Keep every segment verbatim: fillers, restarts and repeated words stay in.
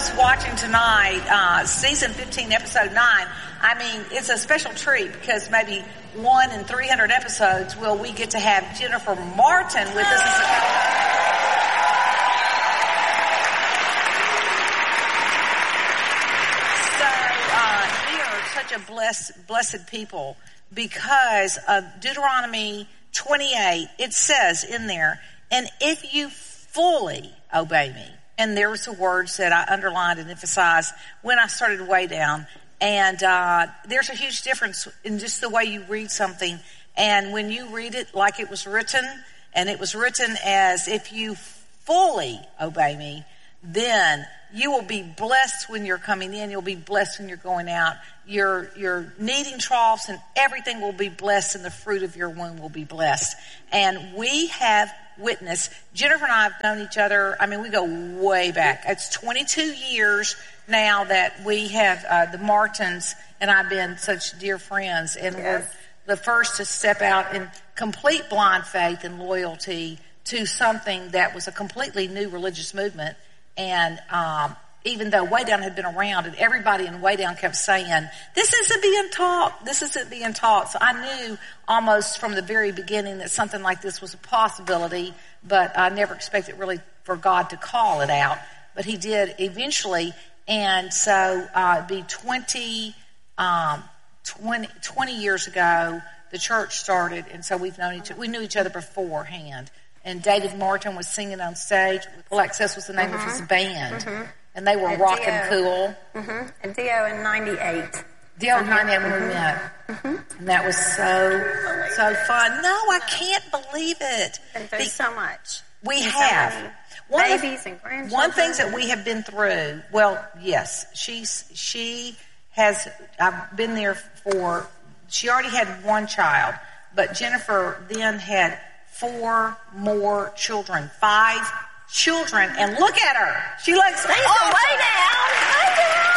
those watching tonight, uh, season fifteen, episode nine, I mean, it's a special treat because maybe one in three hundred episodes will we get to have Jennifer Martin with us as a co-host. Such a blessed, blessed people because of Deuteronomy twenty-eight. It says in there, and if you fully obey me, and there were some words that I underlined and emphasized when I started way down. And uh, there's a huge difference in just the way you read something. And when you read it like it was written, and it was written as if you fully obey me, then you will be blessed when you're coming in. You'll be blessed when you're going out. Your, your kneading troughs and everything will be blessed, and the fruit of your womb will be blessed. And we have witnessed, Jennifer and I have known each other, I mean, we go way back. It's twenty-two years now that we have, uh, the Martins and I've been such dear friends. And yes. We're the first to step out in complete blind faith and loyalty to something that was a completely new religious movement. And um, even though Way Down had been around, and everybody in Way Down kept saying, this isn't being taught, this isn't being taught. So I knew almost from the very beginning that something like this was a possibility, but I never expected really for God to call it out. But he did eventually. And so uh, it'd be twenty, um, twenty, twenty years ago, the church started. And so we've known each other, we knew each other beforehand. And David Martin was singing on stage. Alexis was the name mm-hmm. of his band. Mm-hmm. And they were and rocking Dio. Cool. Mm-hmm. And Dio in ninety-eight. Dio in ninety-eight when we met. Mm-hmm. And that was so, so fun. No, I can't believe it. And there's so much. We and have. So one babies of, and grandchildren. One thing that we have been through, well, yes, she's, she has, I've been there for, she already had one child, but Jennifer then had four more children, five children, and look at her. She looks awesome. Oh, lay down, lay down.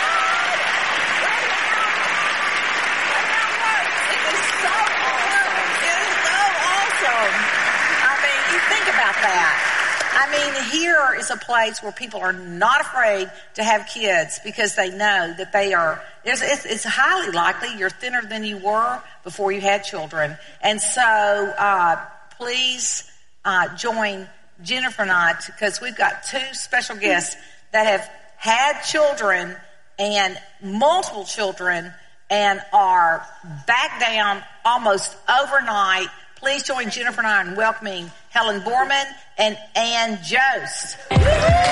It is so awesome. It is so awesome. I mean, you think about that. I mean, here is a place where people are not afraid to have kids because they know that they are, it's, it's highly likely you're thinner than you were before you had children. And so, uh, please uh, join Jennifer and I because we've got two special guests that have had children and multiple children and are back down almost overnight. Please join Jennifer and I in welcoming Helen Borman and Ann Jost.